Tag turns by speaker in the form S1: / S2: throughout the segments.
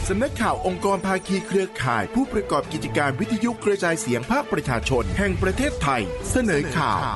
S1: สำนักข่าวองค์กรภาคีเครือข่ายผู้ประกอบกิจการวิทยุกระจายเสียงภาคประชาชนแห่งประเทศไทยเสนอข่าว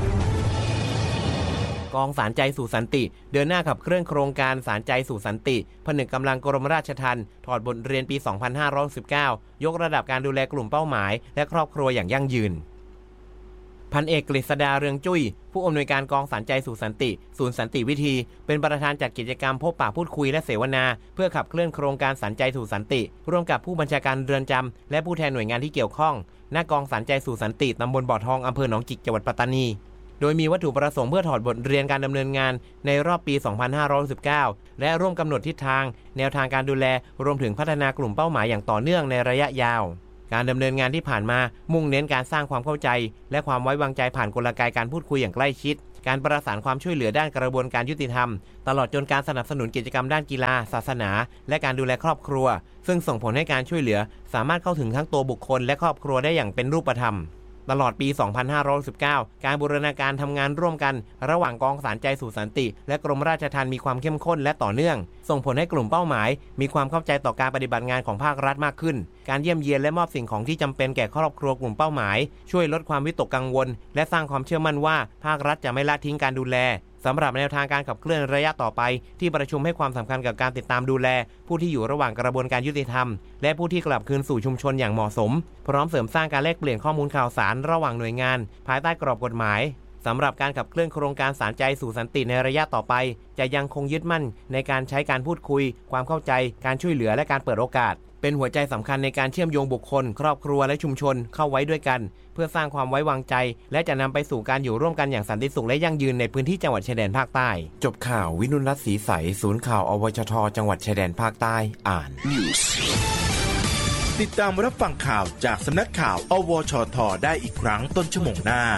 S2: กองสารใจสู่สันติเดินหน้าขับเคลื่อนโครงการสารใจสู่สันติผนึกกำลังกรมราชทัณฑ์ถอดบทเรียนปี 2519 ยกระดับการดูแลกลุ่มเป้าหมายและครอบครัวอย่างยั่งยืนพันเอกกฤษดาเรืองจุ้ยผู้อำนวยการกองสารใจสู่สันติศูนย์สันติวิธีเป็นประธานจัดกิจกรรมพบปะพูดคุยและเสวนาเพื่อขับเคลื่อนโครงการสารใจสู่สันติร่วมกับผู้บัญชาการเรือนจำและผู้แทนหน่วยงานที่เกี่ยวข้องณกองสารใจสู่สันติตำบลบ่อทองอำเภอหนองจิกจังหวัดปัตตานีโดยมีวัตถุประสงค์เพื่อถอดบทเรียนการดำเนินงานในรอบปี 2519 และร่วมกำหนดทิศทางแนวทางการดูแลรวมถึงพัฒนากลุ่มเป้าหมายอย่างต่อเนื่องในระยะยาวการดำเนินงานที่ผ่านมามุ่งเน้นการสร้างความเข้าใจและความไว้วางใจผ่านกลไกการพูดคุยอย่างใกล้ชิดการประสานความช่วยเหลือด้านกระบวนการยุติธรรมตลอดจนการสนับสนุนกิจกรรมด้านกีฬาศาสนาและการดูแลครอบครัวซึ่งส่งผลให้การช่วยเหลือสามารถเข้าถึงทั้งตัวบุคคลและครอบครัวได้อย่างเป็นรูปธรรมตลอดปี 2519 การบูรณาการทำงานร่วมกันระหว่างกองสารใจสู่สันติและกรมราชทัณฑ์มีความเข้มข้นและต่อเนื่องส่งผลให้กลุ่มเป้าหมายมีความเข้าใจต่อการปฏิบัติงานของภาครัฐมากขึ้นการเยี่ยมเยียนและมอบสิ่งของที่จำเป็นแก่ครอบครัวกลุ่มเป้าหมายช่วยลดความวิตกกังวลและสร้างความเชื่อมั่นว่าภาครัฐจะไม่ละทิ้งการดูแลสำหรับแนวทางการขับเคลื่อนระยะต่อไปที่ประชุมให้ความสำคัญกับการติดตามดูแลผู้ที่อยู่ระหว่างกระบวนการยุติธรรมและผู้ที่กลับคืนสู่ชุมชนอย่างเหมาะสมพร้อมเสริมสร้างการแลกเปลี่ยนข้อมูลข่าวสารระหว่างหน่วยงานภายใต้กรอบกฎหมายสำหรับการขับเคลื่อนโครงการสารใจสู่สันติในระยะต่อไปจะยังคงยึดมั่นในการใช้การพูดคุยความเข้าใจการช่วยเหลือและการเปิดโอกาสเป็นหัวใจสำคัญในการเชื่อมโยงบุคคลครอบครัวและชุมชนเข้าไว้ด้วยกันเพื่อสร้างความไว้วางใจและจะนำไปสู่การอยู่ร่วมกันอย่างสันติสุขและยั่งยืนในพื้นที่จังหวัดชายแดนภาคใต้จบข่าววินุรัตน์ศรีใสศูนย์ข่าวอวชทจังหวัดชายแดนภาคใต้อ่าน
S1: ติดตามรับฟังข่าวจากสำนักข่าวอวชทได้อีกครั้งต้นชั่วโมงหน้า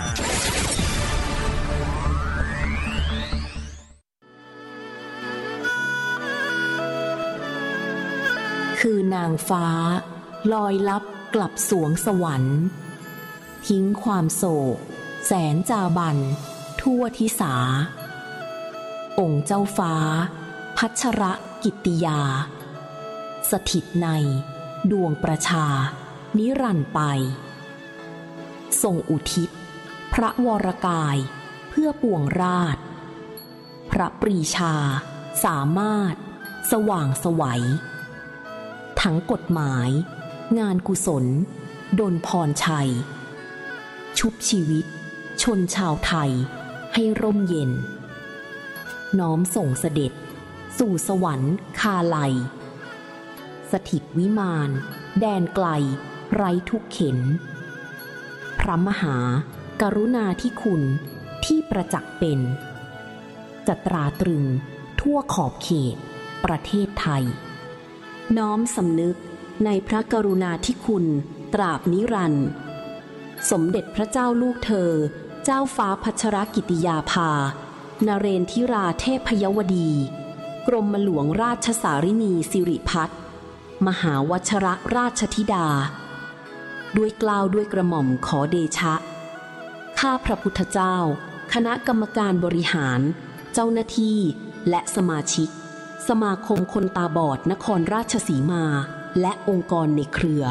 S3: คือนางฟ้าลอยลับกลับสวงสวรรค์ทิ้งความโศกแสนจาบันทั่วทิสาองค์เจ้าฟ้าพัชรกิตติยาสถิตในดวงประชานิรันดร์ไปทรงอุทิศพระวรกายเพื่อปวงราชพระปรีชาสามารถสว่างไสวทั้งกฎหมายงานกุศลดลพรชัยชุบชีวิตชนชาวไทยให้ร่มเย็นน้อมส่งเสด็จสู่สวรรค์คาไลสถิตวิมานแดนไกลไร้ทุกเข็ญพระมหากรุณาธิคุณที่ประจักษ์เป็นจะตราตรึงทั่วขอบเขตประเทศไทยน้อมสำนึกในพระกรุณาธิคุณตราบนิรันดร์สมเด็จพระเจ้าลูกเธอเจ้าฟ้าพัชรกิติยาภานเรนทิราเทพยวดีกรมหลวงราชสารินีสิริพัฒน์มหาวชรราชธิดาด้วยเกล้าด้วยกระหม่อมขอเดชะข้าพระพุทธเจ้าคณะกรรมการบริหารเจ้าหน้าที่และสมาชิกสมาคมคนตาบอดนครราชสีมาและองค์กรในเครือ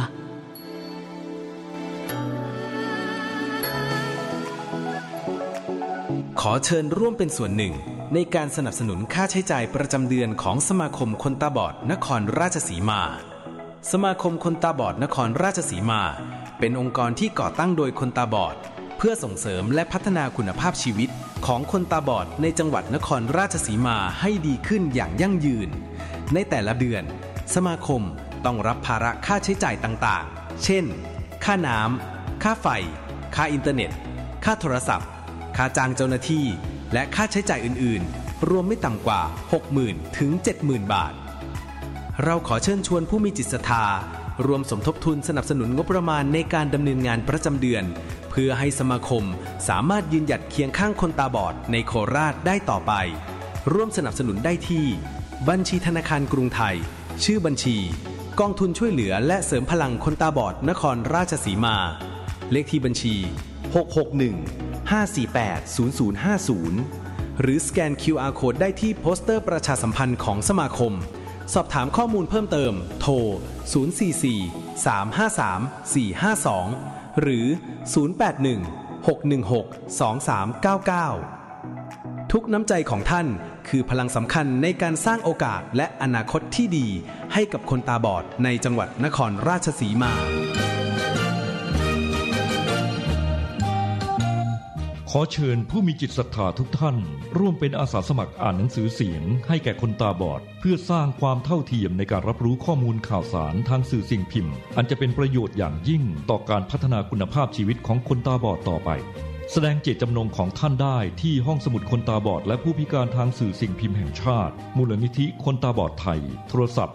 S4: ขอเชิญร่วมเป็นส่วนหนึ่งในการสนับสนุนค่าใช้จ่ายประจำเดือนของสมาคมคนตาบอดนครราชสีมาสมาคมคนตาบอดนครราชสีมาเป็นองค์กรที่ก่อตั้งโดยคนตาบอดเพื่อส่งเสริมและพัฒนาคุณภาพชีวิตของคนตาบอดในจังหวัดนครราชสีมาให้ดีขึ้นอย่างยั่งยืนในแต่ละเดือนสมาคมต้องรับภาระค่าใช้จ่ายต่างๆเช่นค่าน้ำค่าไฟค่าอินเทอร์เน็ตค่าโทรศัพท์ค่าจ้างเจ้าหน้าที่และค่าใช้จ่ายอื่นๆรวมไม่ต่ำกว่า 60,000 ถึง 70,000 บาทเราขอเชิญชวนผู้มีจิตศรัทธารวมสมทบทุนสนับสนุนงบประมาณในการดำเนินงานประจำเดือนเพื่อให้สมาคมสามารถยืนหยัดเคียงข้างคนตาบอดในโคราชได้ต่อไปร่วมสนับสนุนได้ที่บัญชีธนาคารกรุงไทยชื่อบัญชีกองทุนช่วยเหลือและเสริมพลังคนตาบอดนครราชสีมาเลขที่บัญชี661-548-0050หรือสแกน QR Code ได้ที่โปสเตอร์ประชาสัมพันธ์ของสมาคมสอบถามข้อมูลเพิ่มเติมโทร 044-353-452 หรือ 081-616-2399 ทุกน้ำใจของท่านคือพลังสำคัญในการสร้างโอกาสและอนาคตที่ดีให้กับคนตาบอดในจังหวัดนครราชสีมา
S5: ขอเชิญผู้มีจิตศรัทธาทุกท่านร่วมเป็นอาสาสมัครอ่านหนังสือเสียงให้แก่คนตาบอดเพื่อสร้างความเท่าเทียมในการรับรู้ข้อมูลข่าวสารทางสื่อสิ่งพิมพ์อันจะเป็นประโยชน์อย่างยิ่งต่อการพัฒนาคุณภาพชีวิตของคนตาบอดต่อไปแสดงเจตจำนงของท่านได้ที่ห้องสมุดคนตาบอดและผู้พิการทางสื่อสิ่งพิมพ์แห่งชาติมูลนิธิคนตาบอดไทยโทรศัพท์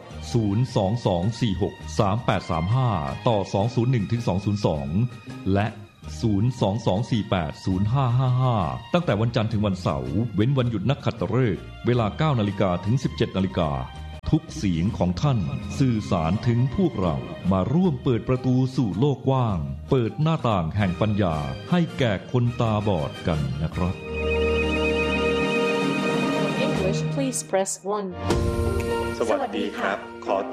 S5: 022463835ต่อ201-202และ022480555ตั้งแต่วันจันทร์ถึงวันเสาร์เว้นวันหยุดนักขัตฤกษ์เวลา 9:00 นถึง 17:00 นทุกเสียงของท่านสื่อสารถึงพวกเรามาร่วมเปิดประตูสู่โลกกว้างเปิดหน้าต่างแห่งปัญญาให้แก่คนตาบอดกันนะครับ
S6: English please press 1
S7: สวัสดีครับขอ